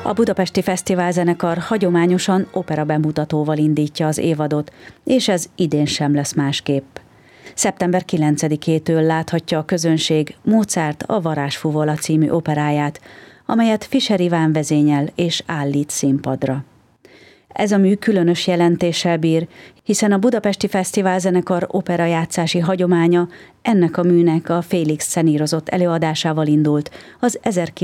A Budapesti Fesztiválzenekar hagyományosan opera bemutatóval indítja az évadot, és ez idén sem lesz másképp. Szeptember 9-től láthatja a közönség Mozart a Varázsfuvola című operáját, amelyet Fischer Iván vezényel és állít színpadra. Ez a mű különös jelentéssel bír, hiszen a Budapesti Fesztiválzenekar operajátszási hagyománya ennek a műnek a félig szenírozott előadásával indult az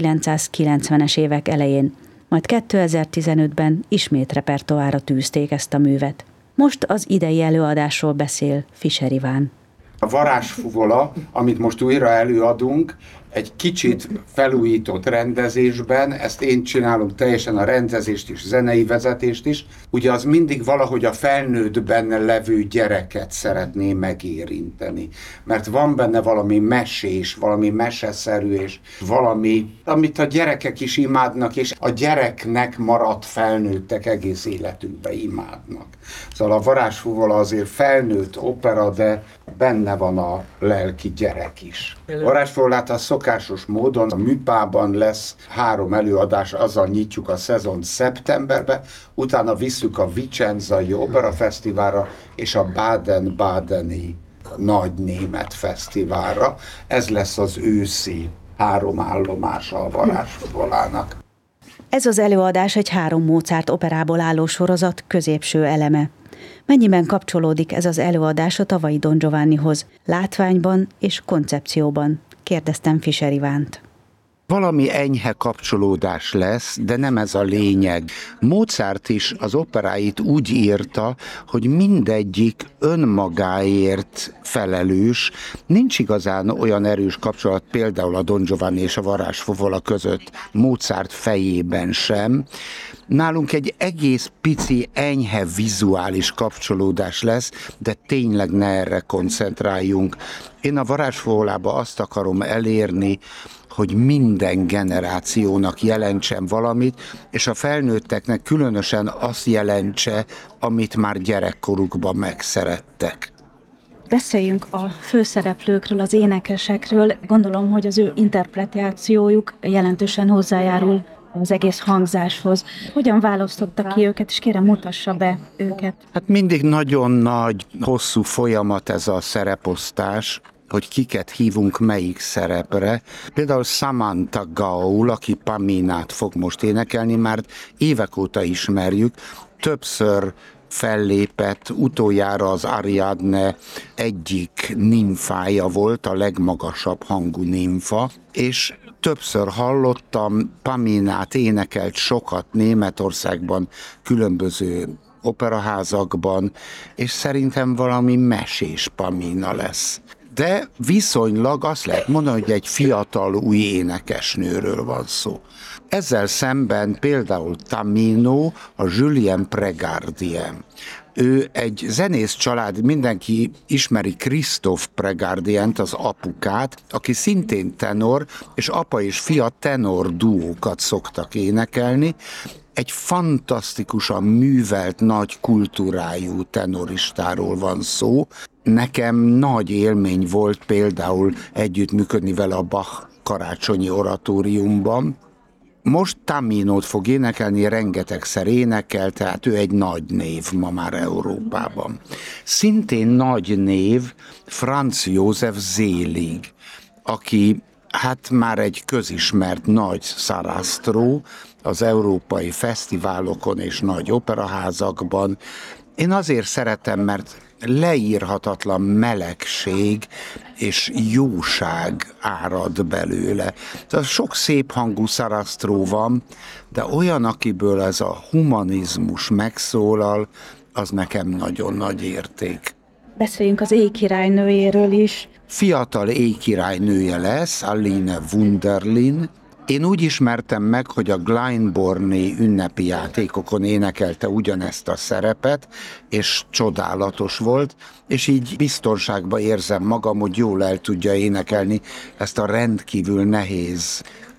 1990-es évek elején, majd 2015-ben ismét repertoárra tűzték ezt a művet. Most az idei előadásról beszél Fischer Iván. A Varázsfuvola, amit most újra előadunk, egy kicsit felújított rendezésben, ezt én csinálom teljesen, a rendezést is, zenei vezetést is. Ugye az mindig valahogy a felnőttben levő gyereket szeretné megérinteni. Mert van benne valami mesés, valami meseszerű, és valami, amit a gyerekek is imádnak, és a gyereknek maradt felnőttek egész életükben imádnak. Szóval a Varázsfuvola azért felnőtt opera, de benne van a lelki gyerek is. Varázsfuvolát a szokásos módon a Műpában lesz 3 előadás, azzal nyitjuk a szezon szeptemberbe, utána visszük a Vicenzai Opera Fesztiválra és a Baden-Badeni Nagy Német Fesztiválra. Ez lesz az őszi 3 állomása a Varázsfuvolának. Ez az előadás egy 3 Mozart operából álló sorozat középső eleme. Mennyiben kapcsolódik ez az előadás a tavalyi Don Giovannihoz, látványban és koncepcióban? Kérdeztem Fischer Ivánt. Valami enyhe kapcsolódás lesz, de nem ez a lényeg. Mozart is az operáit úgy írta, hogy mindegyik önmagáért felelős. Nincs igazán olyan erős kapcsolat például a Don Giovanni és a Varázsfuvola között, Mozart fejében sem. Nálunk egy egész pici, enyhe vizuális kapcsolódás lesz, de tényleg ne erre koncentráljunk. Én a Varázsfuvolába azt akarom elérni, hogy minden generációnak jelentsen valamit, és a felnőtteknek különösen azt jelentse, amit már gyerekkorukban megszerettek. Beszéljünk a főszereplőkről, az énekesekről. Gondolom, hogy az ő interpretációjuk jelentősen hozzájárul az egész hangzáshoz. Hogyan választotta ki őket, és kérem, mutassa be őket. Hát mindig nagyon nagy, hosszú folyamat ez a szereposztás, hogy kiket hívunk melyik szerepre. Például Samantha Gaul, aki Paminát fog most énekelni, már évek óta ismerjük, többször fellépett, utoljára az Ariadne egyik nimfája volt, a legmagasabb hangú nimfa, és többször hallottam, Paminát énekelt sokat Németországban, különböző operaházakban, és szerintem valami mesés Pamina lesz. De viszonylag azt lehet mondani, hogy egy fiatal új énekesnőről van szó. Ezzel szemben például Tamino, a Julien Pregardien. Ő egy zenész család, mindenki ismeri Christophe Pregardient, az apukát, aki szintén tenor, és apa és fia tenor duókat szoktak énekelni. Egy fantasztikusan művelt, nagy kultúrájú tenoristáról van szó. Nekem nagy élmény volt például együttműködni vele a Bach karácsonyi oratóriumban. Most Taminót fog énekelni, rengetegszer énekel, tehát ő egy nagy név ma már Európában. Szintén nagy név Franz Josef Selig, aki hát már egy közismert nagy szarasztró az európai fesztiválokon és nagy operaházakban. Én azért szeretem, mert leírhatatlan melegség és jóság árad belőle. Tehát sok szép hangú szarasztró van, de olyan, akiből ez a humanizmus megszólal, az nekem nagyon nagy érték. Beszéljünk az éjkirálynőjéről is. Fiatal éjkirálynője lesz, Aline Wunderlin. Én úgy ismertem meg, hogy a Glyndebourne-i ünnepi játékokon énekelte ugyanezt a szerepet, és csodálatos volt, és így biztonságban érzem magam, hogy jól el tudja énekelni ezt a rendkívül nehéz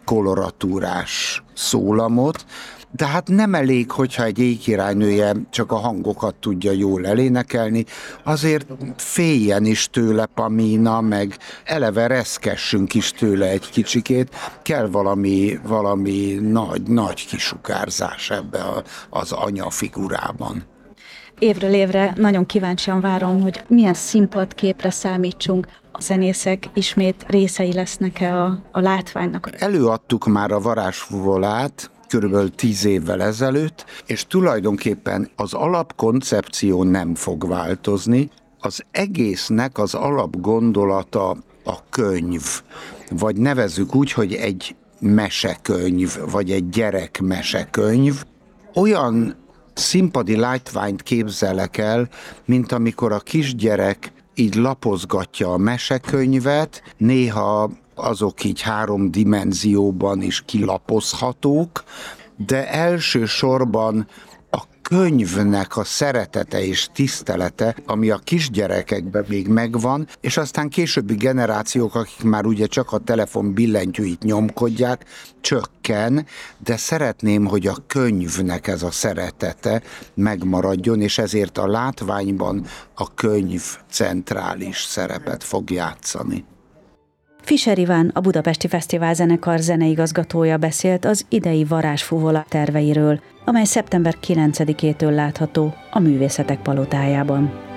koloratúrás szólamot, de hát nem elég, hogyha egy éjkirálynője csak a hangokat tudja jól elénekelni, azért féljen is tőle Pamina, meg eleve reszkessünk is tőle egy kicsikét, kell valami nagy kisugárzás ebbe az anya figurában. Évről évre nagyon kíváncsian várom, hogy milyen színpadképre számítsunk. A zenészek ismét részei lesznek-e a látványnak? Előadtuk már a varázsfuvolát, körülbelül 10 évvel ezelőtt, és tulajdonképpen az alapkoncepció nem fog változni. Az egésznek az alapgondolata a könyv, vagy nevezzük úgy, hogy egy mesekönyv, vagy egy gyerekmesekönyv. Olyan színpadi látványt képzelek el, mint amikor a kisgyerek így lapozgatja a mesekönyvet, néha azok így 3 dimenzióban is kilapozhatók, de elsősorban a könyvnek a szeretete és tisztelete, ami a kisgyerekekben még megvan, és aztán későbbi generációk, akik már ugye csak a telefon billentyűit nyomkodják, csökken, de szeretném, hogy a könyvnek ez a szeretete megmaradjon, és ezért a látványban a könyv centrális szerepet fog játszani. Fischer Iván, a Budapesti Fesztiválzenekar zeneigazgatója beszélt az idei varázsfuvola terveiről, amely szeptember 9-től látható a Művészetek Palotájában.